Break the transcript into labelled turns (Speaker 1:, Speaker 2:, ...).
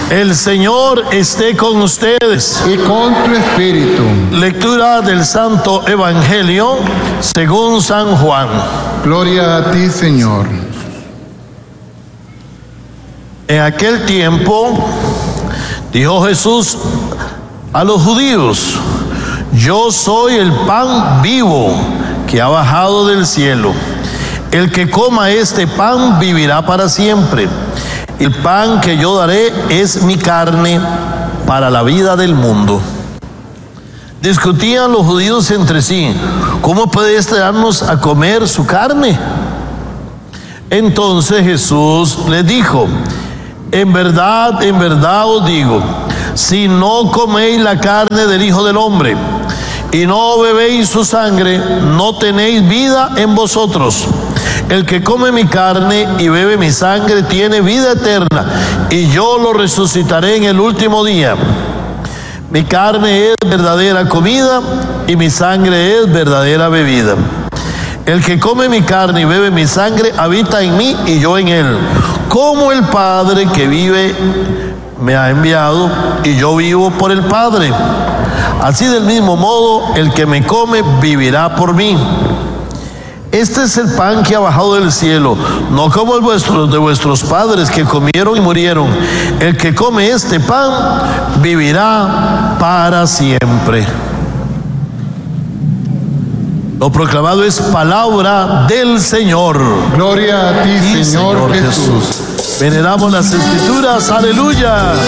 Speaker 1: El Señor esté con ustedes.
Speaker 2: Y con tu espíritu.
Speaker 1: Lectura del Santo Evangelio según San Juan.
Speaker 2: Gloria a ti, Señor.
Speaker 1: En aquel tiempo dijo Jesús a los judíos: yo soy el pan vivo que ha bajado del cielo. El que coma este pan vivirá para siempre. El pan que yo daré es mi carne para la vida del mundo. Discutían los judíos entre sí: ¿cómo puede éste darnos a comer su carne? Entonces Jesús les dijo: en verdad os digo, si no coméis la carne del Hijo del Hombre y no bebéis su sangre, no tenéis vida en vosotros. El que come mi carne y bebe mi sangre tiene vida eterna, y yo lo resucitaré en el último día. Mi carne es verdadera comida y mi sangre es verdadera bebida. El que come mi carne y bebe mi sangre habita en mí y yo en él. Como el Padre que vive me ha enviado y yo vivo por el Padre, así del mismo modo el que me come vivirá por mí. Este es el pan que ha bajado del cielo, no como el vuestro, de vuestros padres que comieron y murieron. El que come este pan vivirá para siempre. Lo proclamado es palabra del Señor.
Speaker 2: Gloria a ti, Señor Jesús.
Speaker 1: Veneramos las Escrituras, aleluya.